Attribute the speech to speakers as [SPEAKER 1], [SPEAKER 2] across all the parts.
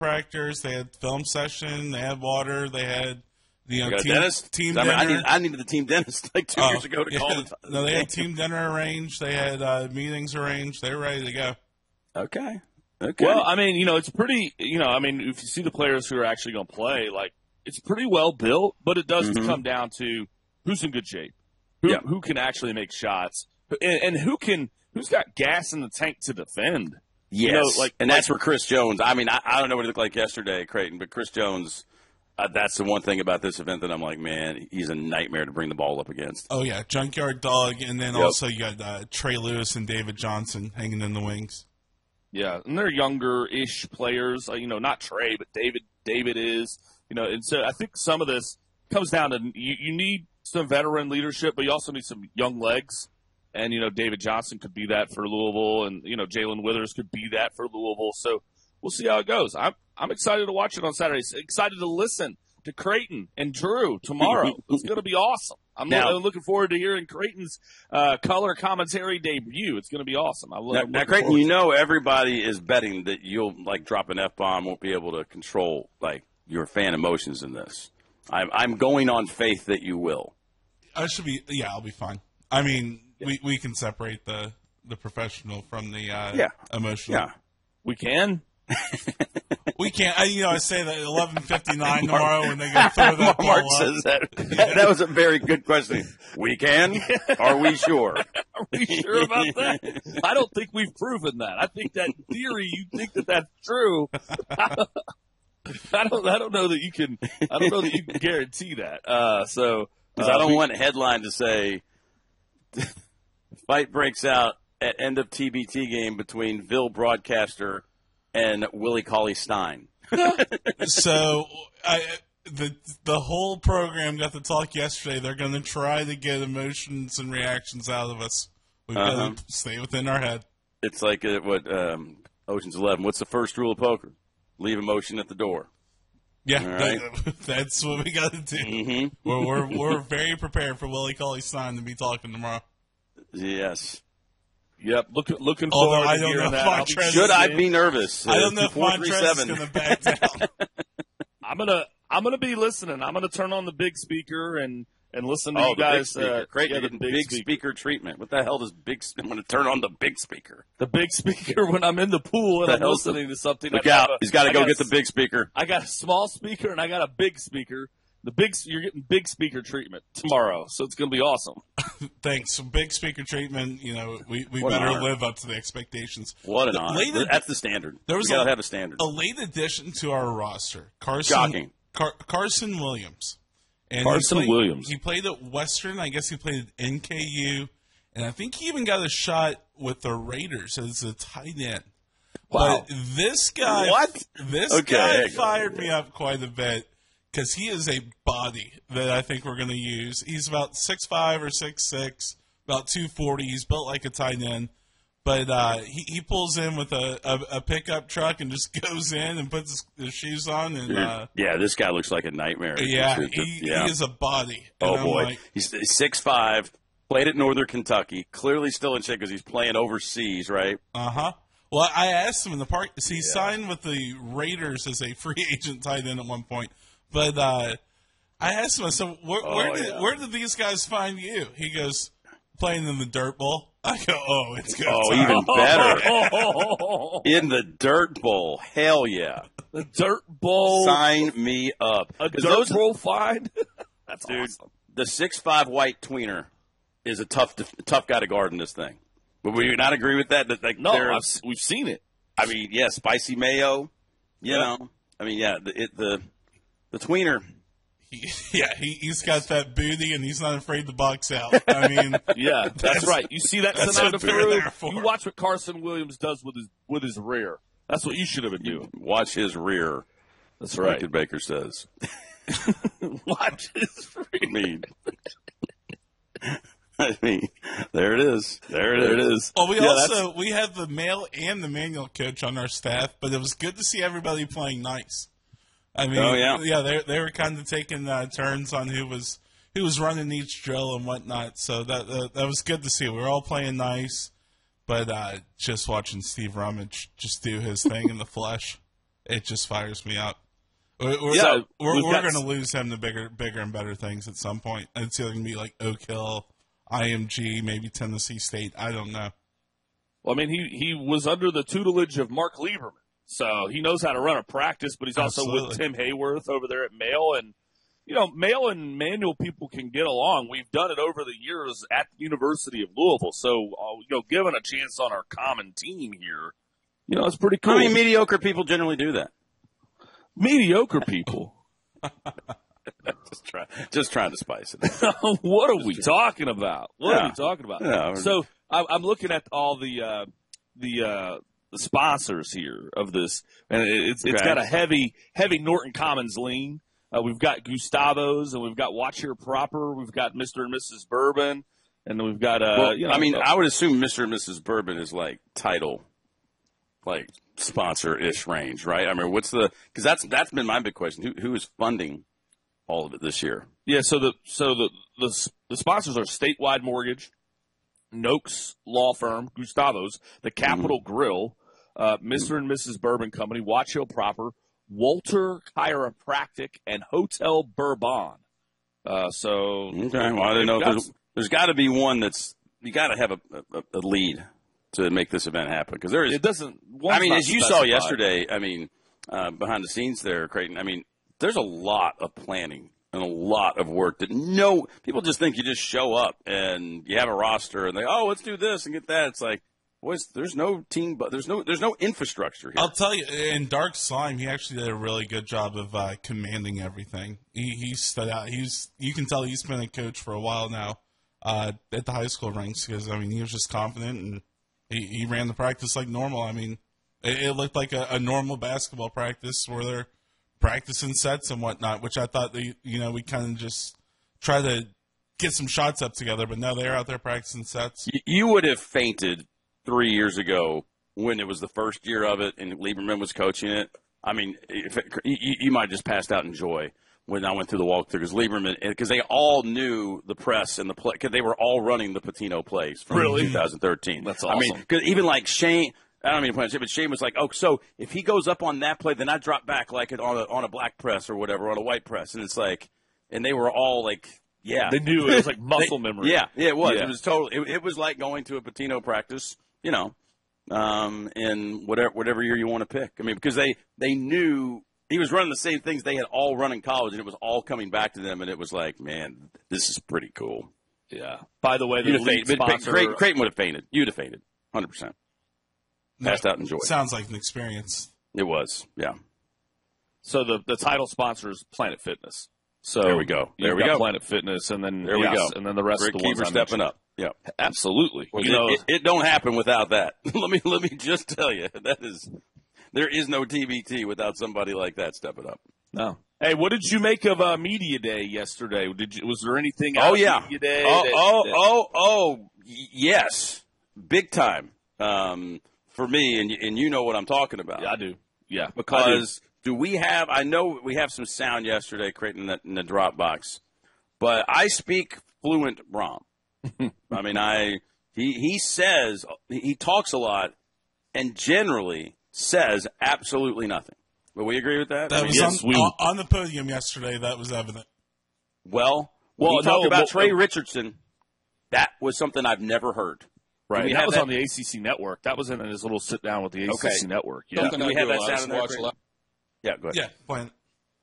[SPEAKER 1] chiropractors. They had film session. They had water. They had
[SPEAKER 2] dentist?
[SPEAKER 1] Team dinner.
[SPEAKER 2] I needed the team dentist like 2 years ago to call it.
[SPEAKER 1] No, they had team dinner arranged. They had meetings arranged. They were ready to go.
[SPEAKER 2] Okay.
[SPEAKER 3] Well, I mean, it's pretty. I mean, if you see the players who are actually going to play, like it's pretty well built, but it does come down to who's in good shape, who can actually make shots, and who's got gas in the tank to defend.
[SPEAKER 2] Yes, and that's where Chris Jones. I mean, I don't know what he looked like yesterday, Creighton, but Chris Jones. That's the one thing about this event that I'm like, man, he's a nightmare to bring the ball up against.
[SPEAKER 1] Oh yeah, Junkyard Dog, and then also you got Trey Lewis and David Johnson hanging in the wings.
[SPEAKER 3] Yeah, and they're younger-ish players. Not Trey, but David is. And so I think some of this comes down to you need some veteran leadership, but you also need some young legs. And David Johnson could be that for Louisville, and Jalen Withers could be that for Louisville. So we'll see how it goes. I'm excited to watch it on Saturday. Excited to listen to Creighton and Drew tomorrow. It's going to be awesome. I'm looking forward to hearing Creighton's color commentary debut. It's going to be awesome.
[SPEAKER 2] Now, Creighton, everybody is betting that you'll drop an F-bomb, won't be able to control your fan emotions in this. I'm going on faith that you will.
[SPEAKER 1] I'll be fine. I mean, we can separate the professional from the emotional.
[SPEAKER 2] Yeah,
[SPEAKER 3] we can.
[SPEAKER 1] We can't. I say that at 11:59 tomorrow when they go throw that ball
[SPEAKER 2] Mark
[SPEAKER 1] up.
[SPEAKER 2] says that. That was a very good question. We can? Are we sure?
[SPEAKER 3] Are we sure about that? I don't think we've proven that. I think that theory, you think that that's true. I don't know that you can. I don't know that you can guarantee that.
[SPEAKER 2] Because I don't want a headline to say fight breaks out at end of TBT game between Ville broadcaster and Willie Cauley-Stein.
[SPEAKER 1] So the whole program got to talk yesterday. They're going to try to get emotions and reactions out of us. We've got to stay within our head.
[SPEAKER 2] It's like Ocean's 11. What's the first rule of poker? Leave emotion at the door.
[SPEAKER 1] Yeah,
[SPEAKER 2] right.
[SPEAKER 1] That's what we got to do.
[SPEAKER 2] Mm-hmm.
[SPEAKER 1] We're very prepared for Willie Cauley-Stein to be talking tomorrow.
[SPEAKER 2] Yes.
[SPEAKER 3] Yep, looking forward to hearing that.
[SPEAKER 2] Should I be nervous?
[SPEAKER 1] I don't know if Montrez is going to back down.
[SPEAKER 3] I'm gonna be listening. I'm gonna turn on the big speaker and listen to you guys.
[SPEAKER 2] Great, the big speaker treatment. What the hell does big? I'm gonna turn on the big speaker.
[SPEAKER 3] The big speaker when I'm in the pool and I'm listening to something.
[SPEAKER 2] Look out! He's got to go get the big speaker.
[SPEAKER 3] I got a small speaker and I got a big speaker. You're getting big speaker treatment tomorrow, so it's going to be awesome.
[SPEAKER 1] Thanks. Big speaker treatment. We better live up to the expectations.
[SPEAKER 2] What an honor. That's the standard. We got to have a standard.
[SPEAKER 1] A late addition to our roster.
[SPEAKER 2] Shocking.
[SPEAKER 1] Carson Williams. And
[SPEAKER 3] Williams.
[SPEAKER 1] He played at Western. I guess he played at NKU. And I think he even got a shot with the Raiders as a tight end.
[SPEAKER 3] Wow.
[SPEAKER 1] But this guy, guy fired me up quite a bit. Because he is a body that I think we're going to use. He's about 6'5" or 6'6", about 240. He's built like a tight end. But he pulls in with a pickup truck and just goes in and puts his shoes on. And
[SPEAKER 2] this guy looks like a nightmare.
[SPEAKER 1] Yeah, he is a body.
[SPEAKER 2] And boy. He's 6'5", played at Northern Kentucky, clearly still in shape because he's playing overseas, right?
[SPEAKER 1] Uh-huh. Well, I asked him in the park. So he signed with the Raiders as a free agent tight end at one point. But I asked him, so where did these guys find you? He goes, playing in the dirt bowl. I go, it's good.
[SPEAKER 2] Even better. In the dirt bowl. Hell yeah.
[SPEAKER 3] The dirt bowl.
[SPEAKER 2] Sign me up.
[SPEAKER 3] A dirt bowl find? That's awesome.
[SPEAKER 2] The 6'5" white tweener is a tough guy to guard in this thing. But would you not agree with that?
[SPEAKER 3] No, we've seen it.
[SPEAKER 2] I mean, yeah, spicy mayo. You know. I mean, yeah, the tweener.
[SPEAKER 1] He's got that booty, and he's not afraid to box out. I mean,
[SPEAKER 3] yeah, that's right. You see that tonight of you watch what Carson Williams does with his rear. That's what you should have been doing.
[SPEAKER 2] Watch his rear.
[SPEAKER 3] That's right.
[SPEAKER 2] Like Baker says.
[SPEAKER 3] Watch his rear.
[SPEAKER 2] I mean, there it is. There it is.
[SPEAKER 1] Well, we have the male and the manual coach on our staff, but it was good to see everybody playing nice. I mean, they were kind of taking turns on who was running each drill and whatnot. So that was good to see. We were all playing nice, but just watching Steve Rummage just do his thing in the flesh. it just fires me up. We're going to lose him to bigger and better things at some point. It's either going to be like Oak Hill, IMG, maybe Tennessee State. I don't know.
[SPEAKER 3] Well, I mean, he was under the tutelage of Mark Lieberman, so he knows how to run a practice, but he's also with Tim Hayworth over there at Male. And, Male and manual people can get along. We've done it over the years at the University of Louisville. So, given a chance on our common team here, it's pretty cool.
[SPEAKER 2] I mean, mediocre people generally do that.
[SPEAKER 3] Mediocre people.
[SPEAKER 2] just trying to spice it.
[SPEAKER 3] What are we talking about? What are we talking about?
[SPEAKER 2] Yeah.
[SPEAKER 3] So I'm looking at all the sponsors here of this, and it's got a heavy Norton Commons lean. We've got Gustavo's, and we've got Watch Here Proper. We've got Mr. and Mrs. Bourbon, and then we've got
[SPEAKER 2] I would assume Mr. and Mrs. Bourbon is like title, like sponsor-ish range, right? I mean, because that's been my big question. Who is funding all of it this year?
[SPEAKER 3] Yeah, so the sponsors are Statewide Mortgage, Noakes Law Firm, Gustavo's, the Capitol Grill, Mr. and Mrs. Bourbon Company, Watch Hill Proper, Walter Chiropractic, and Hotel Bourbon. Okay,
[SPEAKER 2] well, I didn't know. There's got to be one you got to have a lead to make this event happen, because there is.
[SPEAKER 3] It doesn't.
[SPEAKER 2] I mean, as you saw yesterday, I mean, behind the scenes there, Creighton. I mean, there's a lot of planning and a lot of work that people just think you just show up and you have a roster and let's do this and get that. It's like, boys, there's no team, but there's no infrastructure here.
[SPEAKER 1] I'll tell you, in Dark Slime, he actually did a really good job of commanding everything. He stood out. You can tell he's been a coach for a while now at the high school ranks, because he was just confident and he ran the practice like normal. I mean, it looked like a normal basketball practice where they're practicing sets and whatnot, which I thought we kind of just try to get some shots up together, but no, they're out there practicing sets.
[SPEAKER 2] You would have fainted 3 years ago when it was the first year of it and Lieberman was coaching it. I mean, you might have just passed out in joy when I went through the walkthrough, because they all knew the press and the play, because they were all running the Patino plays from 2013.
[SPEAKER 3] That's awesome.
[SPEAKER 2] I mean, because even like Shane, I don't mean to point out, but Shane was like, so if he goes up on that play, then I drop back like on a black press or whatever, on a white press. And it's like, and they were all like, yeah.
[SPEAKER 3] They knew it was like muscle memory.
[SPEAKER 2] Yeah, it was. Yeah. It was totally, it was like going to a Patino practice, in whatever year you want to pick. I mean, because they knew he was running the same things they had all run in college, and it was all coming back to them, and it was like, man, this is pretty cool.
[SPEAKER 3] Yeah. By the way, the lead sponsor,
[SPEAKER 2] Creighton would have fainted. You'd have fainted, 100%. Passed out in joy.
[SPEAKER 1] Sounds like an experience.
[SPEAKER 2] It was, yeah.
[SPEAKER 3] So the title sponsor is Planet Fitness. So
[SPEAKER 2] there we go.
[SPEAKER 3] There we go. Planet Fitness, and then
[SPEAKER 2] there we go.
[SPEAKER 3] And then the rest
[SPEAKER 2] Rick
[SPEAKER 3] of the ones
[SPEAKER 2] Keefer stepping up. Yeah,
[SPEAKER 3] absolutely.
[SPEAKER 2] Well, it don't happen without that. let me just tell you, there is no TBT without somebody like that stepping up.
[SPEAKER 3] No. Hey, what did you make of Media Day yesterday? Was there anything out of Media Day?
[SPEAKER 2] Yes, big time for me, and you know what I'm talking about.
[SPEAKER 3] Yeah, I do. Yeah,
[SPEAKER 2] because I know we have some sound yesterday, Creighton, in the Dropbox, but I speak fluent Brom. I mean, he talks a lot and generally says absolutely nothing. But we agree with that?
[SPEAKER 1] That was on the podium yesterday. That was evident.
[SPEAKER 2] Well, he talked about Trey Richardson. That was something I've never heard.
[SPEAKER 3] Right. That was on the ACC Network. That was in his little sit down with the ACC Network. Yeah.
[SPEAKER 2] Do we have that sound in there? Yeah, go ahead.
[SPEAKER 1] Yeah, playing.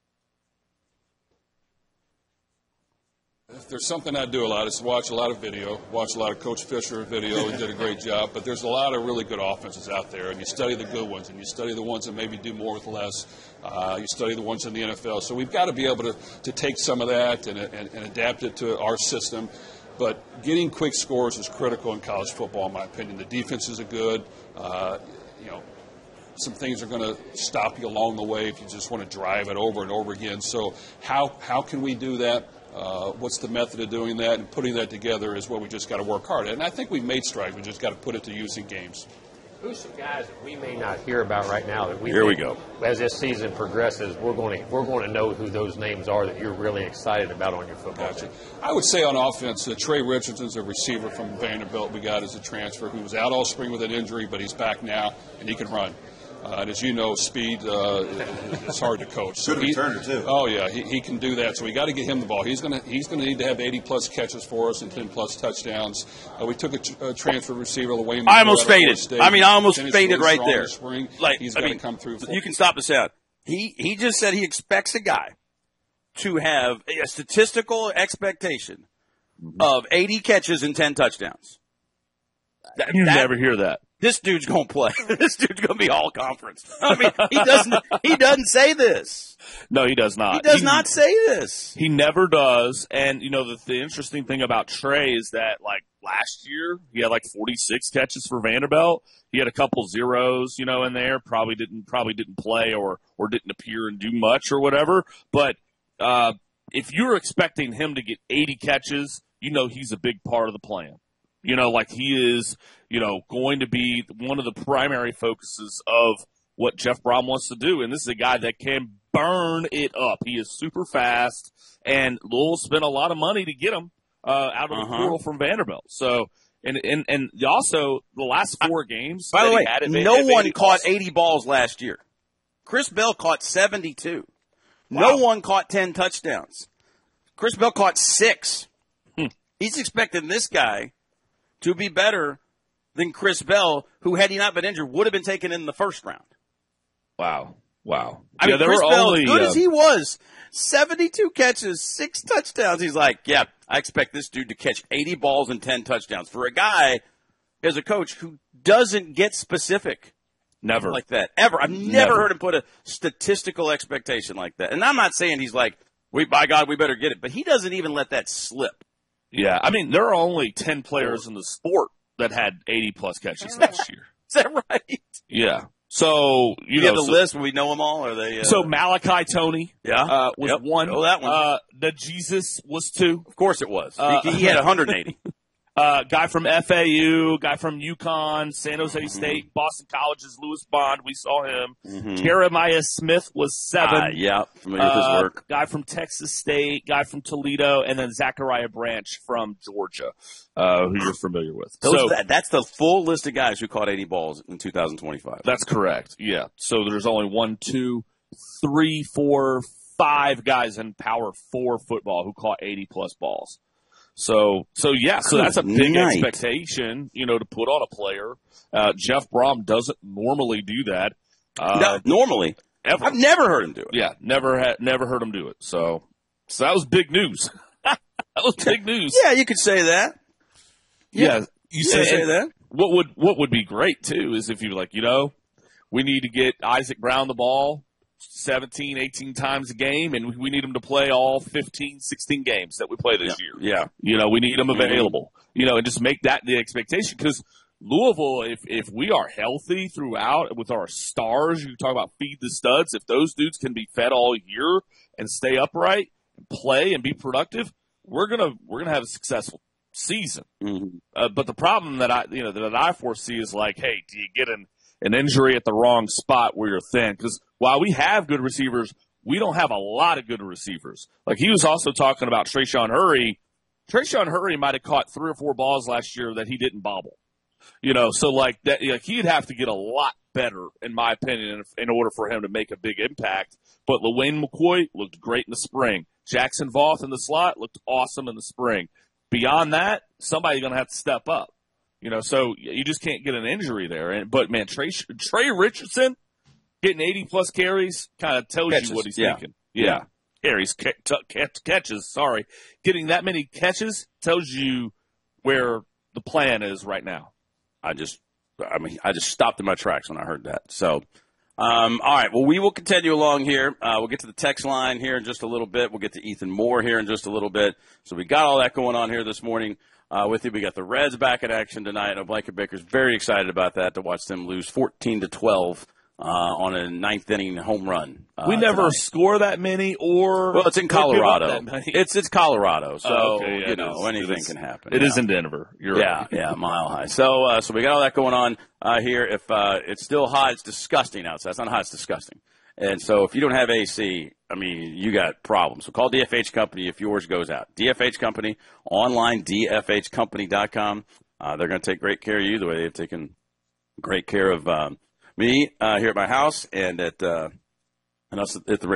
[SPEAKER 4] If there's something I do a lot, it's watch a lot of video, watch a lot of Coach Fisher video. He did a great job. But there's a lot of really good offenses out there, and you study the good ones, and you study the ones that maybe do more with less. You study the ones in the NFL. So we've got to be able to take some of that and adapt it to our system. But getting quick scores is critical in college football, in my opinion. The defenses are good. Some things are going to stop you along the way if you just want to drive it over and over again. So how can we do that? What's the method of doing that? And putting that together is what we just got to work hard at. And I think we've made strides. We just got to put it to use in games.
[SPEAKER 5] Who's some guys that we may not hear about right now that
[SPEAKER 2] we go.
[SPEAKER 5] As this season progresses, we're going to know who those names are that you're really excited about on your football team.
[SPEAKER 4] I would say on offense, Trey Richardson's a receiver from Vanderbilt we got as a transfer who was out all spring with an injury, but he's back now and he can run. And as you know, speed is hard to coach. So
[SPEAKER 2] good returner, too.
[SPEAKER 4] Oh, yeah, he can do that. So we got to get him the ball. He's going to need to have 80-plus catches for us and 10-plus touchdowns. We took a transfer receiver, Wayne.
[SPEAKER 2] I almost faded. I almost faded right there.
[SPEAKER 4] He's got to come through.
[SPEAKER 2] You can stop the sound. He just said he expects a guy to have a statistical expectation of 80 catches and 10 touchdowns.
[SPEAKER 3] You never hear that.
[SPEAKER 2] This dude's going to play. This dude's going to be all conference. He doesn't say this.
[SPEAKER 3] No, he does not.
[SPEAKER 2] He does not say this.
[SPEAKER 3] He never does. And, the interesting thing about Trey is that, last year, he had 46 catches for Vanderbilt. He had a couple zeros, in there. Probably didn't play or didn't appear and do much or whatever. But if you're expecting him to get 80 catches, he's a big part of the plan. He is, going to be one of the primary focuses of what Jeff Brom wants to do. And this is a guy that can burn it up. He is super fast, and Louisville spent a lot of money to get him out of the portal from Vanderbilt. So, and also the last 4 games.
[SPEAKER 2] By the way, no one caught 80 balls last year. Chris Bell caught 72. Wow. No one caught 10 touchdowns. Chris Bell caught 6. He's expecting this guy to be better than Chris Bell, who, had he not been injured, would have been taken in the first round.
[SPEAKER 3] Wow.
[SPEAKER 2] Chris Bell, as good as he was, 72 catches, 6 touchdowns. He's like, yeah, I expect this dude to catch 80 balls and 10 touchdowns. For a guy, as a coach, who doesn't get specific.
[SPEAKER 3] Never.
[SPEAKER 2] Like that. Ever. I've never heard him put a statistical expectation like that. And I'm not saying he's like, by God, we better get it. But he doesn't even let that slip.
[SPEAKER 3] Yeah, there are only 10 players in the sport that had 80-plus catches last year.
[SPEAKER 2] Is that right?
[SPEAKER 3] Yeah. So,
[SPEAKER 2] you have the list when we know them all? Are they?
[SPEAKER 3] So, Malachi Tony
[SPEAKER 2] was
[SPEAKER 3] one.
[SPEAKER 2] Oh, that one.
[SPEAKER 3] The Jesus was 2.
[SPEAKER 2] Of course it was. He had 180.
[SPEAKER 3] Guy from FAU, guy from UConn, San Jose State, Boston College's Louis Bond. We saw him. Jeremiah Smith was 7.
[SPEAKER 2] Familiar with his work.
[SPEAKER 3] Guy from Texas State, guy from Toledo, and then Zachariah Branch from Georgia, who you're familiar with.
[SPEAKER 2] That's the full list of guys who caught 80 balls in 2025.
[SPEAKER 3] That's correct. Yeah. So there's only 1, 2, 3, 4, 5 guys in Power 4 football who caught 80-plus balls. So that's a big expectation, to put on a player. Jeff Brom doesn't normally do that.
[SPEAKER 2] No, normally.
[SPEAKER 3] Ever.
[SPEAKER 2] I've never heard him do it.
[SPEAKER 3] Yeah, never heard him do it. So that was big news. That was big news.
[SPEAKER 2] Yeah, you could say that.
[SPEAKER 3] Yeah.
[SPEAKER 2] You say that.
[SPEAKER 3] What would be great too is if you were like, we need to get Isaac Brown the ball 17, 18 times a game, and we need him to play all 15, 16 games that we play this year.
[SPEAKER 2] Yeah.
[SPEAKER 3] We need him available, and just make that the expectation, because Louisville, if we are healthy throughout with our stars, you talk about feed the studs, if those dudes can be fed all year and stay upright and play and be productive, we're gonna have a successful season. But the problem that I foresee is like, hey, do you get an injury at the wrong spot where you're thin? Because while we have good receivers, we don't have a lot of good receivers. Like, he was also talking about Trayshawn Hurry. Trayshawn Hurry might have caught 3 or 4 balls last year that he didn't bobble. So like that, he'd have to get a lot better, in my opinion, in order for him to make a big impact. But LaWayne McCoy looked great in the spring. Jackson Voth in the slot looked awesome in the spring. Beyond that, somebody's going to have to step up. So you just can't get an injury there. But, man, Trey Richardson getting 80-plus carries kind of tells you what he's thinking. Yeah. Carries, catches, sorry. Getting that many catches tells you where the plan is right now.
[SPEAKER 2] I just stopped in my tracks when I heard that. So, all right. Well, we will continue along here. We'll get to the text line here in just a little bit. We'll get to Ethan Moore here in just a little bit. So we got all that going on here this morning. With you, we got the Reds back in action tonight. Blanket Baker's very excited about that, to watch them lose 14-12 on a 9th inning home run.
[SPEAKER 3] We never score that many,
[SPEAKER 2] well, it's in Colorado. It's Colorado, so anything can happen.
[SPEAKER 3] It is in Denver. You're right.
[SPEAKER 2] Yeah, mile high. So we got all that going on here. If it's still hot, it's disgusting outside. It's not hot, it's disgusting. And so if you don't have AC, you got problems. So call DFH Company if yours goes out. DFH Company, online, dfhcompany.com. They're going to take great care of you the way they've taken great care of me here at my house and at us at the